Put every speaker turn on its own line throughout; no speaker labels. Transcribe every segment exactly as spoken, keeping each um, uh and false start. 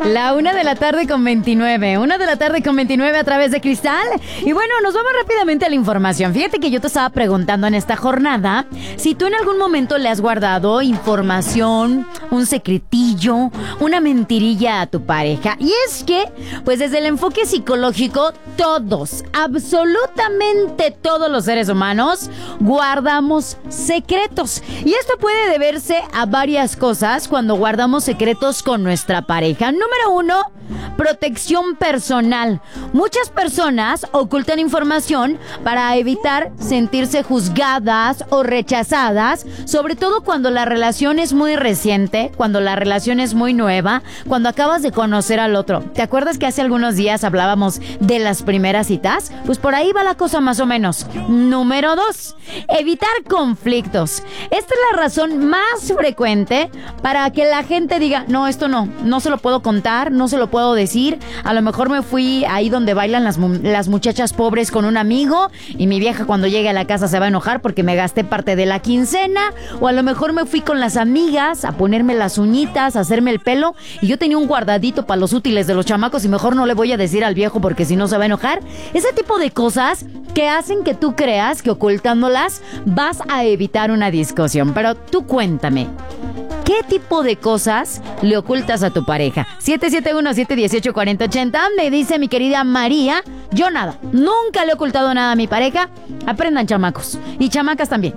La una de la tarde con veintinueve. Una de la tarde con veintinueve a través de Cristal. Y bueno, nos vamos rápidamente a la información. Fíjate que yo te estaba preguntando en esta jornada si tú en algún momento le has guardado información, un secretillo, una mentirilla a tu pareja. Y es que, pues desde el enfoque psicológico, todos, absolutamente todos los seres humanos guardamos secretos. Y esto puede deberse a varias cosas cuando guardamos secretos con nuestra pareja. Número uno, protección personal. Muchas personas ocultan información para evitar sentirse juzgadas o rechazadas, sobre todo cuando la relación es muy reciente, cuando la relación es muy nueva, cuando acabas de conocer al otro. ¿Te acuerdas que hace algunos días hablábamos de las primeras citas? Pues por ahí va la cosa más o menos. Número dos, evitar conflictos. Esta es la razón más frecuente para que la gente diga, no, esto no, no se lo puedo contar, no se lo puedo decir. A lo mejor me fui ahí donde bailan las, las muchachas pobres con un amigo y mi vieja cuando llegue a la casa se va a enojar porque me gasté parte de la quincena. O a lo mejor me fui con las amigas a ponerme las uñitas, a hacerme el pelo y yo tenía un guardadito para los útiles de los chamacos y mejor no le voy a decir al viejo porque si no se va a enojar. Ese tipo de cosas que hacen que tú creas que ocultándolas vas a evitar una discusión. Pero tú cuéntame, ¿qué tipo de cosas le ocultas a tu pareja? siete siete uno, siete uno ocho, cuatro cero ocho cero. Me dice mi querida María, yo nada, nunca le he ocultado nada a mi pareja. Aprendan, chamacos. Y chamacas también.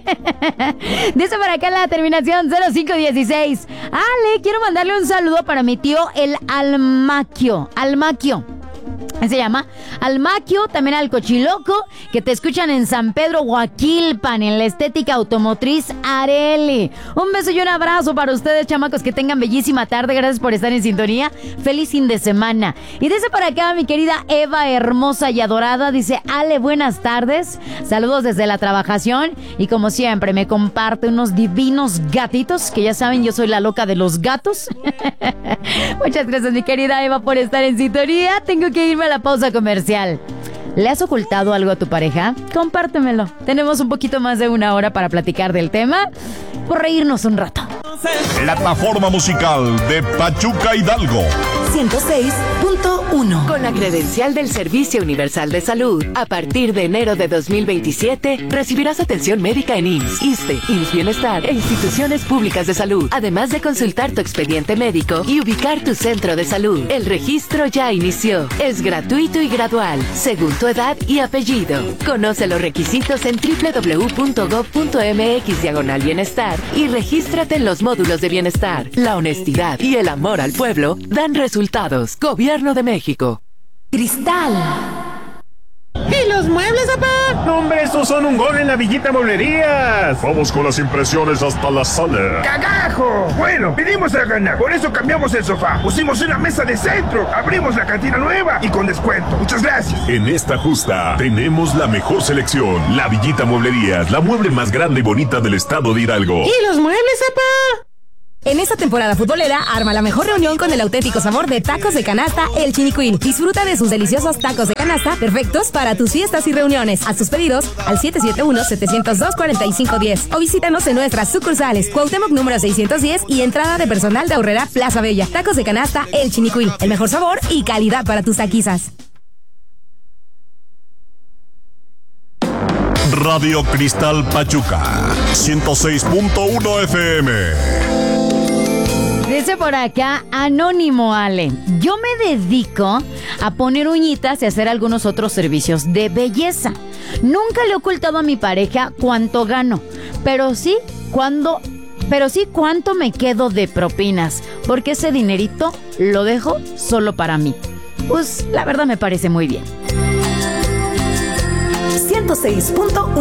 Dice por acá la terminación cero cinco dieciséis. Ale, quiero mandarle un saludo para mi tío el Almaquio. Almaquio. Se llama Almaquio, también al Cochiloco, que te escuchan en San Pedro Huaquilpan, en la Estética Automotriz Areli. Un beso y un abrazo para ustedes, chamacos, que tengan bellísima tarde. Gracias por estar en sintonía. Feliz fin de semana. Y dice por acá mi querida Eva, hermosa y adorada, dice, Ale, buenas tardes. Saludos desde la trabajación. Y como siempre, me comparte unos divinos gatitos, que ya saben, yo soy la loca de los gatos. Muchas gracias, mi querida Eva, por estar en sintonía. Tengo que irme a la pausa comercial. ¿Le has ocultado algo a tu pareja? Compártemelo. Tenemos un poquito más de una hora para platicar del tema, por reírnos un rato.
Plataforma musical de Pachuca Hidalgo.
ciento seis punto uno. Con la credencial del Servicio Universal de Salud, a partir de enero de dos mil veintisiete, recibirás atención médica en I M S S, ISSSTE, I M S S Bienestar e instituciones públicas de salud, además de consultar tu expediente médico y ubicar tu centro de salud. El registro ya inició. Es gratuito y gradual, según tu edad y apellido. Conoce los requisitos en doble u doble u doble u punto gob punto eme equis diagonal bienestar y regístrate en los módulos de bienestar. La honestidad y el amor al pueblo dan resultados. Gobierno de México.
Cristal.
¿Y los muebles, papá?
¡Hombre, estos son un gol en la Villita Mueblerías!
Vamos con las impresiones hasta la sala.
¡Cagajo! Bueno, pedimos a ganar, por eso cambiamos el sofá. Pusimos una mesa de centro, abrimos la cantina nueva y con descuento. Muchas gracias.
En esta justa tenemos la mejor selección. La Villita Mueblerías, la mueble más grande y bonita del estado de Hidalgo.
¿Y los muebles, papá?
En esta temporada futbolera, arma la mejor reunión con el auténtico sabor de tacos de canasta El Chinicuil. Disfruta de sus deliciosos tacos de canasta, perfectos para tus fiestas y reuniones. Haz tus pedidos al siete siete uno, siete cero dos, cuatro cinco uno cero o visítanos en nuestras sucursales Cuauhtémoc número seiscientos diez y entrada de personal de Aurrera Plaza Bella. Tacos de canasta El Chinicuil, el mejor sabor y calidad para tus taquizas.
Radio Cristal Pachuca, ciento seis punto uno F M.
Dice por acá, Anónimo Ale, yo me dedico a poner uñitas y hacer algunos otros servicios de belleza. Nunca le he ocultado a mi pareja cuánto gano, pero sí cuando, pero sí cuánto me quedo de propinas, porque ese dinerito lo dejo solo para mí. Pues la verdad me parece muy bien.
ciento seis punto uno.